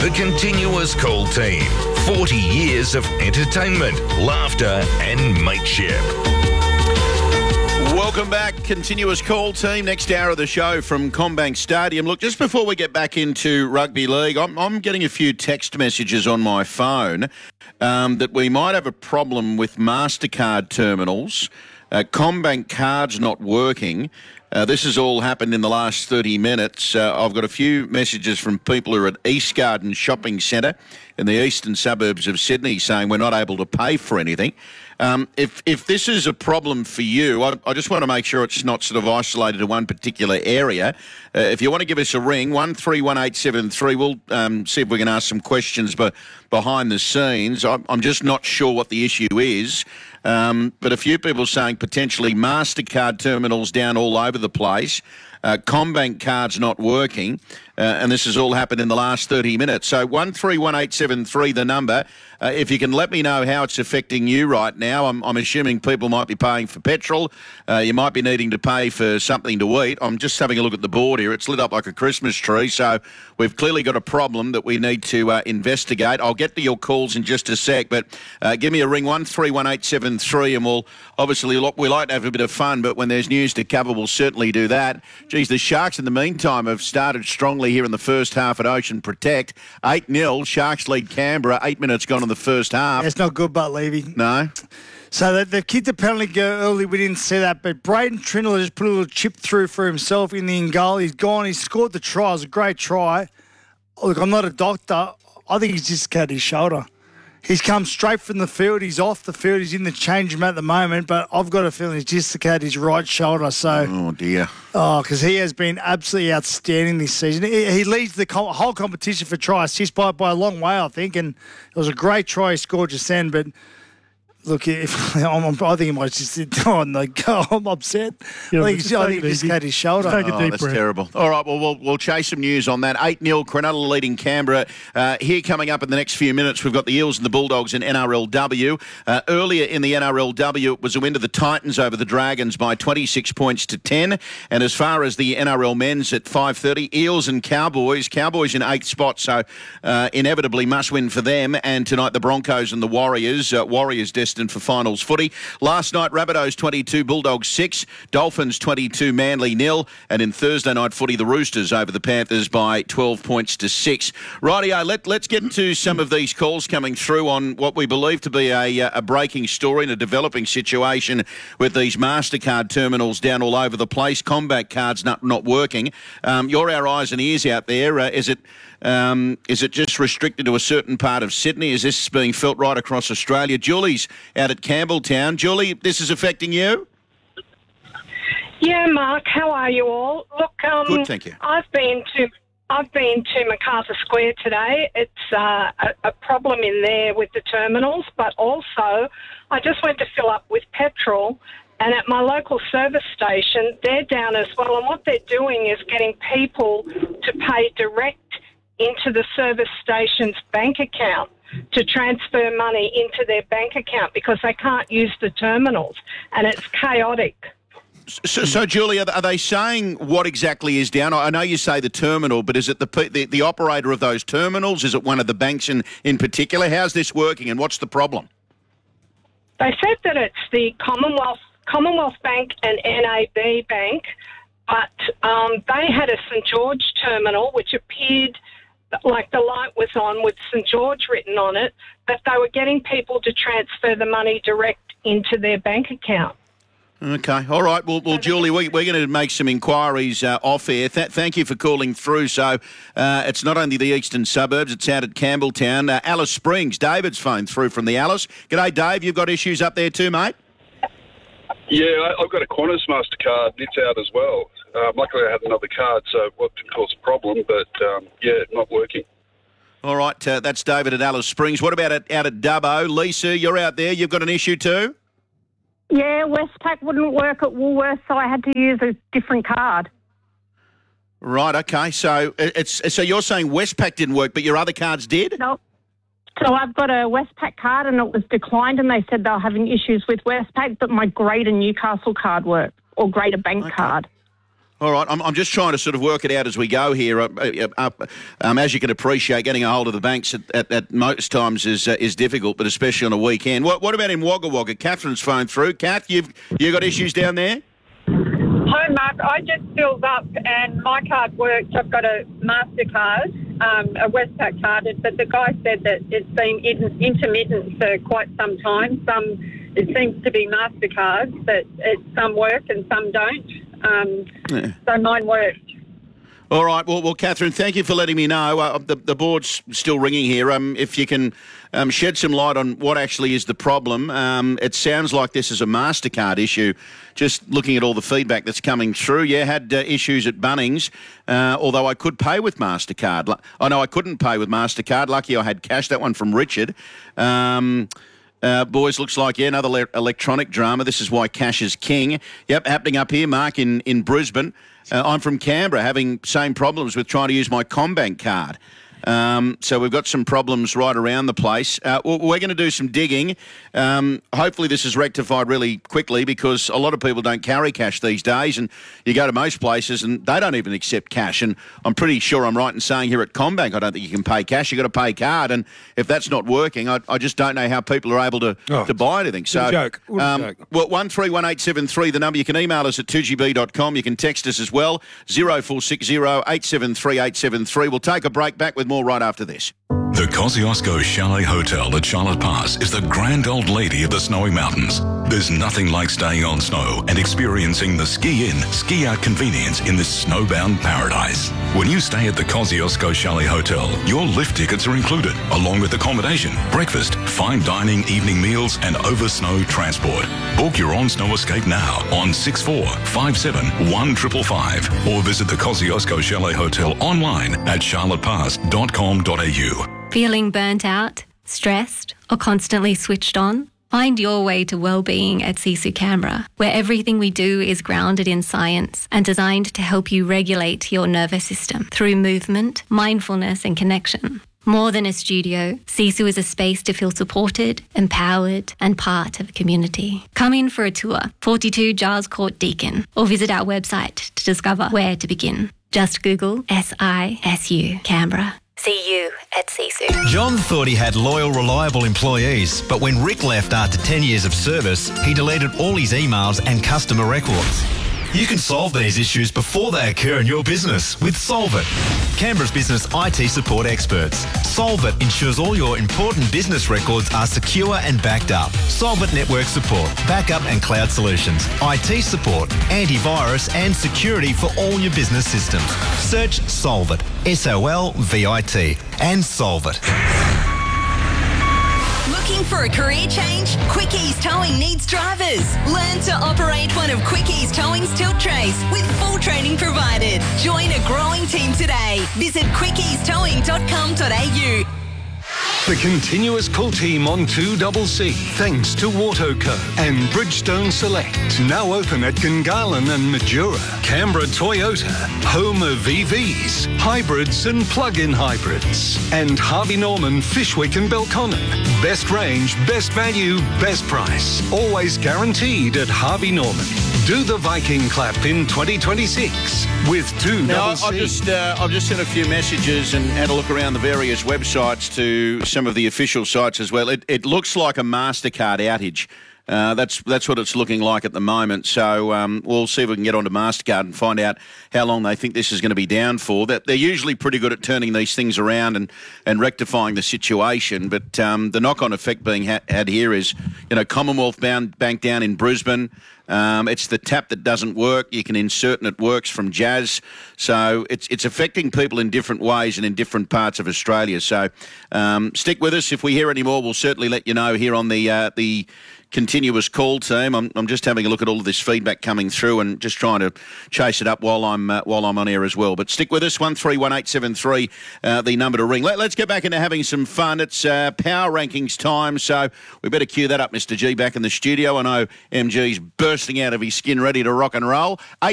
The Continuous Call Team. 40 years of entertainment, laughter and mateship. Welcome back, Continuous Call Team. Next hour of the show from CommBank Stadium. Look, just before we get back into rugby league, I'm getting a few text messages on my phone that we might have a problem with MasterCard terminals. CommBank cards not working. This has all happened in the last 30 minutes. I've got a few messages from people who are at East Garden Shopping Centre in the eastern suburbs of Sydney saying we're not able to pay for anything. If this is a problem for you, I just want to make sure it's not sort of isolated to one particular area. If you want to give us a ring, 131873, we'll see if we can ask some questions behind the scenes. I'm just not sure what the issue is. But a few people saying potentially MasterCard terminals down all over the place, CommBank cards not working, and this has all happened in the last 30 minutes. So 131873, the number. If you can let me know how it's affecting you right now. I'm assuming people might be paying for petrol. You might be needing to pay for something to eat. I'm just having a look at the board here. It's lit up like a Christmas tree. So we've clearly got a problem that we need to investigate. I'll get to your calls in just a sec, but give me a ring, 131873, and we'll obviously, we like to have a bit of fun, but when there's news to cover, we'll certainly do that. Geez, the Sharks in the meantime have started strongly here in the first half at Ocean Protect. 8-0, Sharks lead Canberra, 8 minutes gone in the first half. It's not good, but Levy. No? So they've kicked the penalty go early. We didn't see that, but Braden Trindle just put a little chip through for himself in the end goal. He's gone. He scored the try. It was a great try. Look, I'm not a doctor. I think he's just cut his shoulder. He's come straight from the field. He's off the field. He's in the change room at the moment, but I've got a feeling he's dislocated his right shoulder. So, oh, dear. Oh, because he has been absolutely outstanding this season. He leads the whole competition for try assist by a long way, I think, and it was a great try he scored just then, but look, I think he might just sit on the goal. I'm upset. Yeah, I think he just cut his shoulder. Take a deep That's breath. terrible. All right, well, we'll chase some news on that. 8-0, Cronulla leading Canberra. Here coming up in the next few minutes, we've got the Eels and the Bulldogs in NRLW. Earlier in the NRLW, it was a win to the Titans over the Dragons by 26 points to 10. And as far as the NRL men's at 5:30, Eels and Cowboys. Cowboys in 8th spot, so inevitably must win for them. And tonight, the Broncos and the Warriors. Warriors destined for finals footy. Last night, Rabbitohs 22, Bulldogs 6, Dolphins 22, Manly 0, and in Thursday night footy, the Roosters over the Panthers by 12 points to 6. Rightio, let's get to some of these calls coming through on what we believe to be a breaking story and a developing situation with these MasterCard terminals down all over the place, CommBank cards not working. You're our eyes and ears out there. Is it just restricted to a certain part of Sydney? Is this being felt right across Australia? Julie's out at Campbelltown. Julie, this is affecting you? Yeah, Mark, how are you all? Look, Good, thank you. I've been to MacArthur Square today. It's a problem in there with the terminals, but also I just went to fill up with petrol, and at my local service station, they're down as well, and what they're doing is getting people to pay direct into the service station's bank account to transfer money into their bank account because they can't use the terminals, and it's chaotic. So Julie, are they saying what exactly is down? I know you say the terminal, but is it the operator of those terminals? Is it one of the banks in particular? How's this working, and what's the problem? They said that it's the Commonwealth Bank and NAB Bank, but they had a St George terminal which appeared like the light was on with St George written on it, but they were getting people to transfer the money direct into their bank account. Okay, all right. Well, Julie, we're going to make some inquiries off air. Thank you for calling through. So it's not only the eastern suburbs, it's out at Campbelltown. Alice Springs, David's phoned through from the Alice. G'day, Dave. You've got issues up there too, mate? Yeah, I've got a Qantas MasterCard. It's out as well. Luckily, I had another card, so what didn't cause a problem, but, not working. All right, that's David at Alice Springs. What about out at Dubbo? Lisa, you're out there. You've got an issue too? Yeah, Westpac wouldn't work at Woolworths, so I had to use a different card. Right, okay. So so you're saying Westpac didn't work, but your other cards did? No. So I've got a Westpac card and it was declined, and they said they were having issues with Westpac, but my Greater Newcastle card worked, or Greater Bank card. All right, I'm just trying to sort of work it out as we go here. As you can appreciate, getting a hold of the banks at most times is difficult, but especially on a weekend. What about in Wagga Wagga? Catherine's phoned through. Kath, you got issues down there? Hi, Mark. I just filled up and my card worked. I've got a MasterCard, a Westpac card, but the guy said that it's been intermittent for quite some time. It seems to be MasterCards, but some work and some don't. So mine worked. All right. Well, Catherine, thank you for letting me know. The board's still ringing here. If you can shed some light on what actually is the problem. It sounds like this is a MasterCard issue. Just looking at all the feedback that's coming through. Yeah, had issues at Bunnings, although I could pay with MasterCard. I know I couldn't pay with MasterCard. Lucky I had cash. That one from Richard. Boys, looks like, another electronic drama. This is why cash is king. Yep, happening up here, Mark, in Brisbane. I'm from Canberra, having same problems with trying to use my CommBank card. So we've got some problems right around the place. We're going to do some digging. Hopefully this is rectified really quickly because a lot of people don't carry cash these days, and you go to most places and they don't even accept cash. And I'm pretty sure I'm right in saying here at CommBank I don't think you can pay cash. You've got to pay card, and if that's not working, I just don't know how people are able to buy anything. So, joke. Well, 131873, the number. You can email us at 2gb.com. You can text us as well, 0460 873 873. We'll take a break, back with more right after this. The Kosciuszko Chalet Hotel at Charlotte Pass is the grand old lady of the snowy mountains. There's nothing like staying on snow and experiencing the ski-in, ski-out convenience in this snowbound paradise. When you stay at the Kosciuszko Chalet Hotel, your lift tickets are included, along with accommodation, breakfast, fine dining, evening meals, and over-snow transport. Book your on-snow escape now on 6457 1555 or visit the Kosciuszko Chalet Hotel online at charlottepass.com.au. Feeling burnt out, stressed, or constantly switched on? Find your way to well-being at Sisu Canberra, where everything we do is grounded in science and designed to help you regulate your nervous system through movement, mindfulness, and connection. More than a studio, Sisu is a space to feel supported, empowered, and part of a community. Come in for a tour, 42 Giles Court, Deakin, or visit our website to discover where to begin. Just Google SISU Canberra. See you at Sisu. John thought he had loyal, reliable employees, but when Rick left after 10 years of service, he deleted all his emails and customer records. You can solve these issues before they occur in your business with Solvit, Canberra's business IT support experts. Solvit ensures all your important business records are secure and backed up. Solvit network support, backup and cloud solutions, IT support, antivirus and security for all your business systems. Search Solvit, SOLVIT, and Solvit. Looking for a career change? Quickies Towing needs drivers. Learn to operate one of Quickies Towing's tilt trays with full training provided. Join a growing team today. Visit quickiestowing.com.au. The continuous call team on 2CC, thanks to Autoco and Bridgestone Select. Now open at Gungahlin and Majura. Canberra Toyota, home of EVs, hybrids and plug-in hybrids. And Harvey Norman, Fishwick and Belconnen. Best range, best value, best price. Always guaranteed at Harvey Norman. Do the Viking clap in 2026 with 2CC. Now, I've just sent a few messages and had a look around the various websites to some of the official sites as well. It looks like a MasterCard outage. That's what it's looking like at the moment. So we'll see if we can get onto MasterCard and find out how long they think this is going to be down for. They're usually pretty good at turning these things around and rectifying the situation. But the knock-on effect being had here is, Commonwealth Bank down in Brisbane. It's the tap that doesn't work. You can insert and it works from Jazz. So it's affecting people in different ways and in different parts of Australia. So stick with us. If we hear any more, we'll certainly let you know here on the continuous call team. I'm just having a look at all of this feedback coming through and just trying to chase it up while I'm on air as well. But stick with us, 131873, the number to ring. Let's get back into having some fun. It's power rankings time, so we better cue that up, Mr. G, back in the studio. I know MG's bursting out of his skin, ready to rock and roll.